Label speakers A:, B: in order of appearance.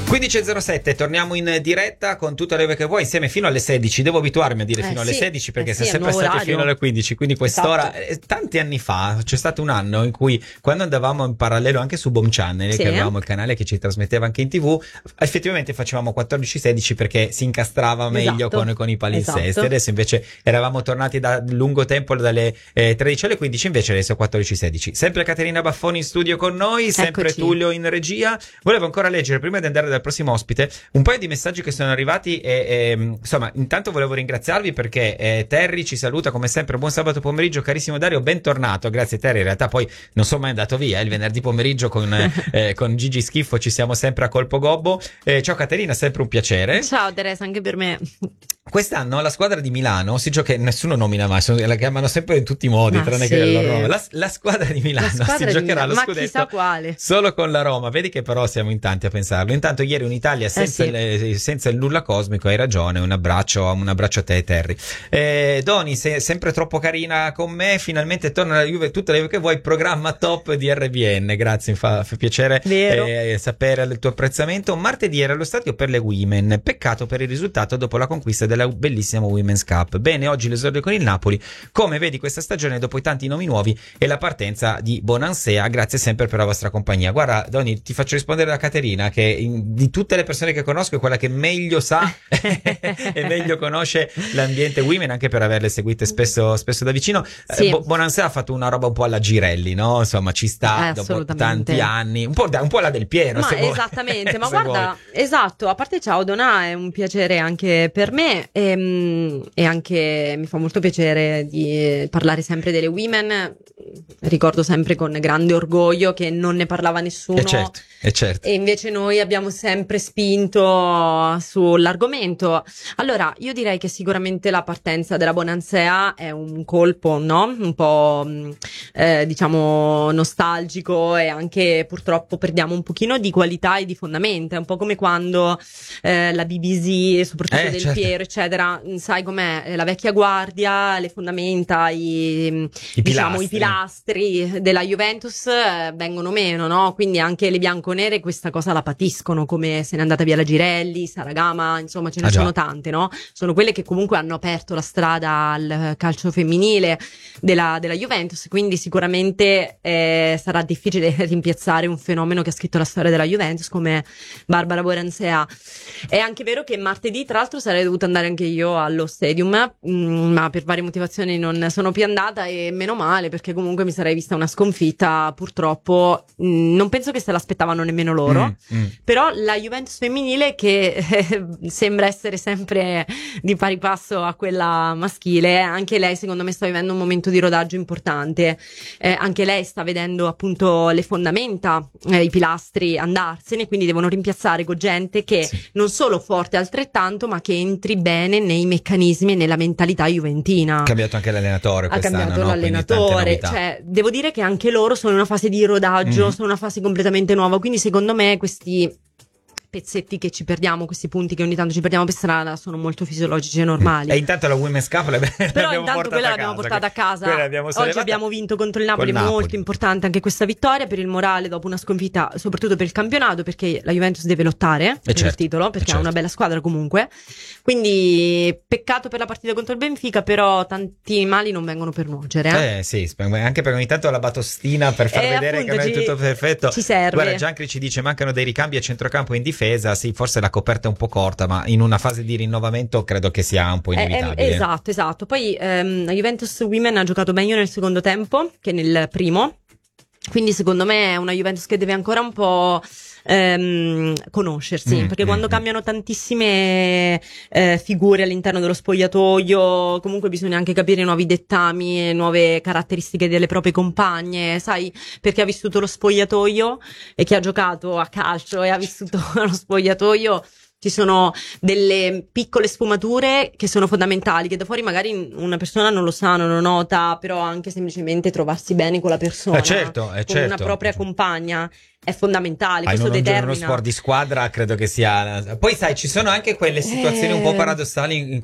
A: 15.07, torniamo in diretta con tutte le ore che vuoi, insieme fino alle 16. Devo abituarmi a dire fino alle 16 perché sei sempre stati fino alle 15, quindi quest'ora. Tanti anni fa c'è stato un anno in cui, quando andavamo in parallelo anche su Boom Channel, che avevamo il canale che ci trasmetteva anche in TV, effettivamente facevamo 14-16 perché si incastrava meglio con i palinsesti. Adesso invece eravamo tornati da lungo tempo dalle 13 alle 15, invece adesso 14-16. Sempre Caterina Baffoni in studio con noi, sempre Tullio in regia. Volevo ancora leggere, prima di andare dal prossimo ospite, un paio di messaggi che sono arrivati e insomma, intanto volevo ringraziarvi perché Terry ci saluta come sempre: buon sabato pomeriggio carissimo Dario, bentornato. Grazie Terry, in realtà poi non sono mai andato via, il venerdì pomeriggio con Gigi Schiffo ci siamo sempre a colpo gobbo. Ciao Caterina, sempre un piacere.
B: Ciao Teresa, anche per me.
A: Quest'anno la squadra di Milano si gioca, nessuno nomina mai, la chiamano sempre in tutti i modi, tranne che la Roma. La squadra di Milano si giocherà lo scudetto solo con la Roma. Vedi che però siamo in tanti a pensarlo. Intanto ieri un'Italia senza il nulla cosmico, hai ragione. Un abbraccio a te Terry. Doni, sei sempre troppo carina con me, finalmente torna la Juve, tutte le Juve che vuoi, programma top di RBN. Grazie, mi fa piacere sapere il tuo apprezzamento. Martedì era allo stadio per le Women, peccato per il risultato dopo la conquista della bellissima Women's Cup. Bene, oggi l'esordio con il Napoli, come vedi questa stagione dopo i tanti nomi nuovi e la partenza di Bonansea. Grazie sempre per la vostra compagnia. Guarda Doni, ti faccio rispondere da Caterina, che di tutte le persone che conosco è quella che meglio sa e meglio conosce l'ambiente Women, anche per averle seguite spesso da vicino. Bonansea ha fatto una roba un po' alla Girelli, no? Insomma, ci sta dopo tanti anni, un po' la Del Piero,
B: ma esattamente. Ma guarda, esatto, a parte ciao Donà, è un piacere anche per me. E anche mi fa molto piacere di parlare sempre delle Women. Ricordo sempre con grande orgoglio che non ne parlava nessuno, certo. E invece noi abbiamo sempre spinto sull'argomento. Allora, io direi che sicuramente la partenza della Bonansea è un colpo, no? Un po' diciamo nostalgico, e anche purtroppo perdiamo un pochino di qualità e di fondamenta. È un po' come quando la BBC, soprattutto Del Piero, eccetera, sai com'è, la vecchia guardia, le fondamenta, i pilastri della Juventus vengono meno, no? Quindi anche le bianconere questa cosa la patiscono, come se n'è andata via la Girelli, Saragama, insomma ce ne sono tante, no? Sono quelle che comunque hanno aperto la strada al calcio femminile della Juventus, quindi sicuramente sarà difficile rimpiazzare un fenomeno che ha scritto la storia della Juventus come Barbara Bonansea. È anche vero che martedì, tra l'altro, sarei dovuta andare anche io allo Stadium, ma per varie motivazioni non sono più andata, e meno male, perché comunque mi sarei vista una sconfitta. Purtroppo non penso che se l'aspettavano nemmeno loro, però la Juventus femminile, che sembra essere sempre di pari passo a quella maschile, anche lei secondo me sta vivendo un momento di rodaggio importante. Anche lei sta vedendo appunto le fondamenta, i pilastri andarsene, quindi devono rimpiazzare con gente che non solo forte altrettanto, ma che entri bene nei meccanismi e nella mentalità juventina.
A: Ha cambiato anche l'allenatore quest'anno,
B: ha cambiato l'allenatore, cioè devo dire che anche loro sono in una fase di rodaggio, sono in una fase completamente nuova, quindi secondo me questi pezzetti che ci perdiamo, questi punti che ogni tanto ci perdiamo per strada, sono molto fisiologici e normali.
A: E intanto la Women's Cup
B: però intanto quella l'abbiamo portata a casa. Oggi abbiamo vinto contro il Napoli, molto importante anche questa vittoria per il morale dopo una sconfitta, soprattutto per il campionato, perché la Juventus deve lottare per il titolo, perché ha una bella squadra comunque. Quindi peccato per la partita contro il Benfica, però tanti mali non vengono per nuocere.
A: Sì, anche perché ogni tanto la batostina per far vedere che non è tutto perfetto
B: ci serve.
A: Guarda, Giancri ci dice: mancano dei ricambi a centrocampo e in difesa. Sì, forse la coperta è un po' corta, ma in una fase di rinnovamento credo che sia un po' inevitabile.
B: Esatto. Poi la Juventus Women ha giocato meglio nel secondo tempo che nel primo, quindi secondo me è una Juventus che deve ancora un po' conoscersi, perché quando cambiano tantissime figure all'interno dello spogliatoio, comunque bisogna anche capire nuovi dettami, nuove caratteristiche delle proprie compagne, sai, perché ha vissuto lo spogliatoio e chi ha giocato a calcio e ha vissuto lo spogliatoio, ci sono delle piccole sfumature che sono fondamentali, che da fuori magari una persona non lo sa, non lo nota, però anche semplicemente trovarsi bene con la persona, con una propria compagna, è fondamentale. Questo determina
A: uno sport di squadra, credo che sia. Poi sai, ci sono anche quelle situazioni un po' paradossali in